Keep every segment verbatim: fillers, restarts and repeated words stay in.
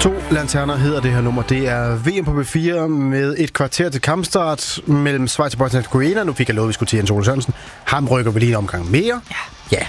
To lanterner hedder det her nummer. Det er V M på B fire med et kvarter til kampstart mellem Schweiz og Bosnien-Hercegovina. Nu fik jeg lov, at vi skulle til Jens Ole Sørensen. Ham rykker vi lige en omgang mere. Ja. Ja.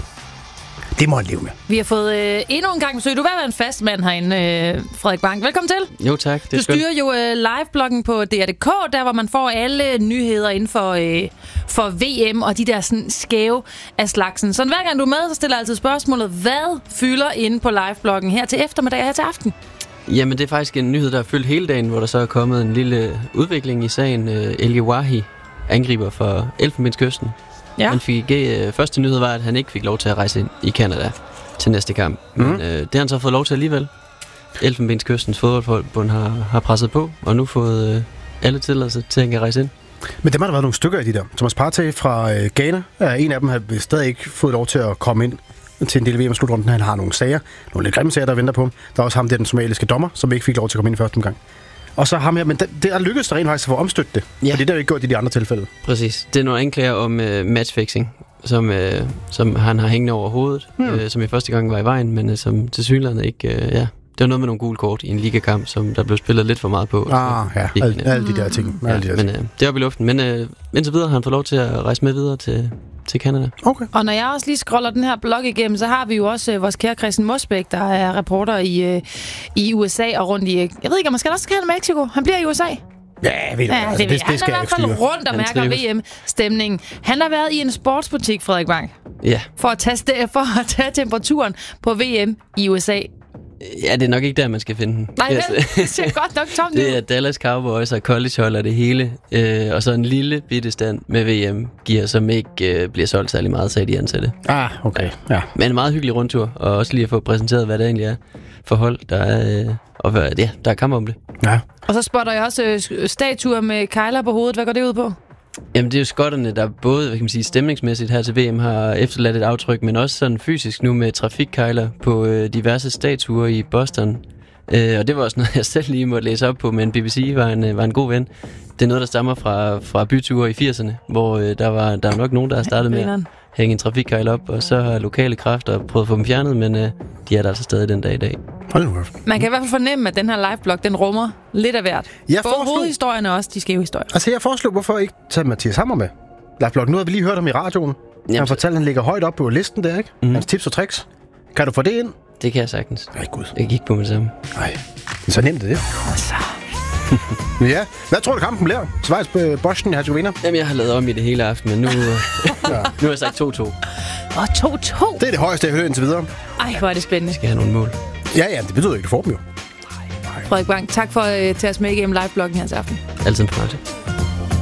Det må han leve med. Vi har fået øh, endnu en gang besøg. Du vil være en fast mand herinde, øh, Frederik Bang. Velkommen til. Jo, tak. Det du styrer jo øh, live-bloggen på D R punktum D K, der hvor man får alle nyheder inden for, øh, for V M og de der sådan skæve af slagsen. Så hver gang du er med, så stiller jeg altid spørgsmålet, hvad fylder inde på live-bloggen her til eftermiddag og her til aften? Jamen, det er faktisk en nyhed, der har fyldt hele dagen, hvor der så er kommet en lille udvikling i sagen. Øh, El Yawahi, angriber for Elfenbenskysten. Ja. Han fik, øh, første nyhed var, at han ikke fik lov til at rejse ind i Canada til næste kamp. Mm. Men øh, det har han så fået lov til alligevel. Elfenbenskystens fodboldforbund har, har presset på, og nu fået øh, alle tilladelser til, at han kan rejse ind. Men dem har der været nogle stykker i de der. Thomas Partey fra øh, Ghana, er en af dem, har stadig ikke fået lov til at komme ind til en del af V M-slutrunden. Han har nogle sager, nogle lidt grimme sager, der venter på ham. Der er også ham, der den somaliske dommer, som ikke fik lov til at komme ind i første omgang. Og så ham her, men det, det er lykkedes der rent faktisk at få omstødt det. Ja. Og det er der jo ikke gjort i de andre tilfælde. Præcis. Det er nogle anklager om uh, matchfixing, som, uh, som han har hængende over hovedet, hmm. uh, som i første gang var i vejen, men uh, som tilsyneladende ikke... Uh, ja. Det var noget med nogle gule kort i en ligakamp, som der blev spillet lidt for meget på. Ah, ja. Alle, alle de der ting. Ja, alle de der men ting. Uh, det er oppe i luften. Men uh, indtil videre har han fået lov til at rejse med videre til... til Canada. Okay. Og når jeg også lige scroller den her blog igennem, så har vi jo også øh, vores kære Christian Mosbæk, der er reporter i, øh, i U S A og rundt i... Jeg ved ikke, om man skal også kalde Mexico. Han bliver i U S A. Ja, ved du, ja, altså, det, det, det skal jeg ikke styre. Han er i hvert fald rundt og mærker V M-stemningen. Han har været i en sportsbutik, Frederik Bang. Ja. For at tage, for at tage temperaturen på V M i U S A. Ja, det er nok ikke der, man skal finde den. Nej, vel? Det ser godt nok tomt ud. Det er Dallas Cowboys og collegehold og det hele. Øh, og så en lille bitte stand med V M-gear, som ikke øh, bliver solgt særlig meget, sagde de ansatte. Ah, okay. Ja. Men en meget hyggelig rundtur, og også lige at få præsenteret, hvad det egentlig er for hold, der er, øh, og hvad, ja, der er kamp om det. Ja. Og så spotter jeg også øh, statuer med kejler på hovedet. Hvad går det ud på? Jamen, det er jo skotterne, der både, hvad kan man sige, stemningsmæssigt her til V M har efterladt et aftryk, men også sådan fysisk nu med trafikkejler på øh, diverse statuer i Boston. Øh, og det var også noget, jeg selv lige måtte læse op på, men B B C var en, var en god ven. Det er noget, der stammer fra, fra byture i firserne, hvor øh, der var der var nok nogen, der har startet med at hænge en trafikkejl op, og så har lokale kræfter prøvet at få dem fjernet, men øh, de er der altså stadig den dag i dag. Man kan i hvert fald fornemme, at den her liveblog, den rummer lidt af hvert. Jeg Både foreslog... hovedhistorien og også de skæve historier. Altså, jeg foreslår, hvorfor ikke tage Mathias Hammer med? Liveblog, nu har vi lige hørt ham i radioen. Jamen, han fortalte, at han ligger højt op på listen der, ikke? Mm. Hans tips og tricks. Kan du få det ind? Det kan jeg sagtens. Nej, gud. Jeg gik på med det samme. Nej, så nemt er det. Altså. Ja, hvad tror du kampen bliver? Schweiz på Bosnien-Hercegovina? Jamen, jeg har lavet om i det hele aften, men nu, ja. nu har jeg sagt to to. Åh, to to? Det er det højeste, jeg har hørt indtil videre. Ej, hvor er det spændende. Skal jeg have nogle mål? Ja, ja, det betyder ikke, du får dem jo. Frederik Bang, tak for at uh, tage os med igennem live-bloggen her til aften. Altid en fornøjelse.